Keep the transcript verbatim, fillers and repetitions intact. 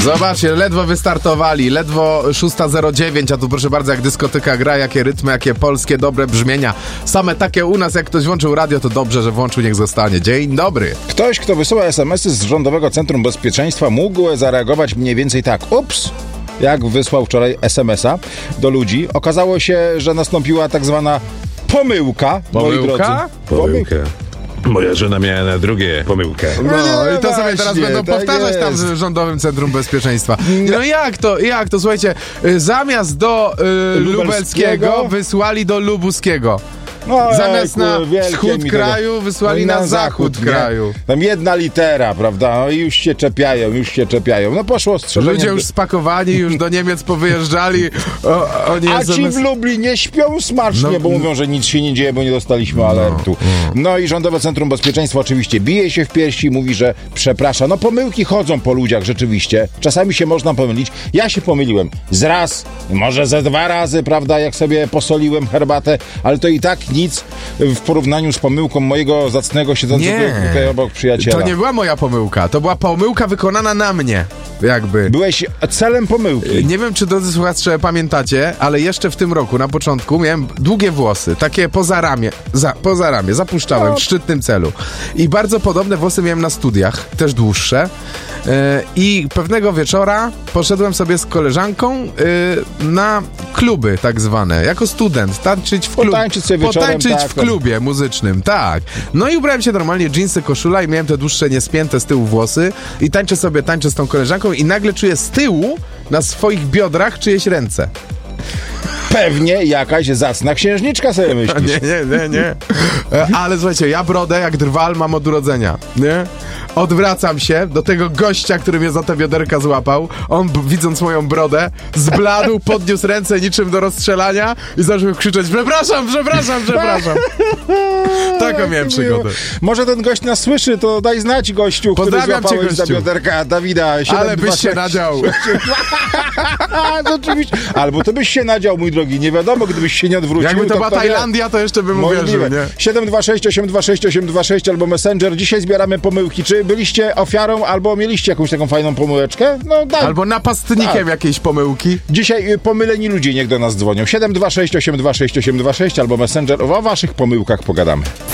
Zobaczcie, ledwo wystartowali, ledwo szósta zero dziewięć, a tu proszę bardzo, jak dyskoteka gra, jakie rytmy, jakie polskie dobre brzmienia. Same takie u nas, jak ktoś włączył radio, to dobrze, że włączył, niech zostanie. Dzień dobry. Ktoś, kto wysyła es em esy z Rządowego Centrum Bezpieczeństwa, mógł zareagować mniej więcej tak. Ups! Jak wysłał wczoraj es em esa do ludzi. Okazało się, że nastąpiła tak zwana pomyłka. Pomyłka? Pomyłkę. Moja żona miała na drugie pomyłkę. No, No, i to sobie właśnie, teraz będą tak powtarzać tam jest. w Rządowym Centrum Bezpieczeństwa. No jak to, jak to, słuchajcie, y, zamiast do y, Lubelskiego lubelskiego wysłali do lubuskiego. No, Zamiast ejku, na wielkie wschód mi kraju tego. wysłali No i na zachód nie? kraju. Tam jedna litera, prawda? No i już się czepiają, już się czepiają. No poszło strzelenie. Ludzie już spakowani, już do Niemiec powyjeżdżali. O, oni A S M ci S... w Lublinie śpią smacznie, No, bo mówią, że nic się nie dzieje, bo nie dostaliśmy alertu. No i Rządowe Centrum Bezpieczeństwa oczywiście bije się w piersi, mówi, że przeprasza. No pomyłki chodzą po ludziach rzeczywiście. Czasami się można pomylić. Ja się pomyliłem z raz, może ze dwa razy, prawda, jak sobie posoliłem herbatę, ale to i tak nic w porównaniu z pomyłką mojego zacnego, siedzącego Nie. tutaj obok przyjaciela. To nie była moja pomyłka, to była pomyłka wykonana na mnie, jakby. Byłeś celem pomyłki. Nie wiem, czy drodzy słuchacze pamiętacie, ale jeszcze w tym roku, na początku, miałem długie włosy, takie poza ramię, za, poza ramię, zapuszczałem No. w szczytnym celu. I bardzo podobne włosy miałem na studiach, też dłuższe. Yy, I pewnego wieczora poszedłem sobie z koleżanką yy, na kluby tak zwane, jako student, tańczyć w klubie. Potańczyć sobie wieczorem, Potańczyć tak, w tak. klubie muzycznym, tak. No i ubrałem się normalnie, dżinsy, koszula i miałem te dłuższe, niespięte z tyłu włosy i tańczę sobie, tańczę z tą koleżanką i nagle czuję z tyłu na swoich biodrach czyjeś ręce. Pewnie jakaś zacna księżniczka sobie myślisz. Nie, nie, nie, nie. E, Ale słuchajcie, ja brodę jak drwal mam od urodzenia, nie? Odwracam się do tego gościa, który mnie za te bioderka złapał. On, b- widząc moją brodę, zbladł, podniósł ręce niczym do rozstrzelania i zaczął krzyczeć: przepraszam, przepraszam, przepraszam. Taką miałem przygodę. Może ten gość nas słyszy, to daj znać gościu, który Pozdrawiam cię, złapałeś za gościu. bioderka Dawida. Ale byś się nadział. Oczywiście. Albo ty byś się nadział, mój drogi. Nie wiadomo, gdybyś się nie odwrócił. Jakby to była kto wie? Tajlandia, to jeszcze bym uwierzył, Możliwe. nie? siedem dwa sześć osiem dwa sześć osiem dwa sześć albo Messenger. Dzisiaj zbieramy pomyłki. Czy byliście ofiarą albo mieliście jakąś taką fajną pomyłeczkę? No daj. Albo napastnikiem Tak. jakiejś pomyłki. Dzisiaj y, pomyleni ludzie niech do nas dzwonią. siedem dwa sześć osiem dwa sześć osiem dwa sześć albo Messenger. O waszych pomyłkach pogadamy.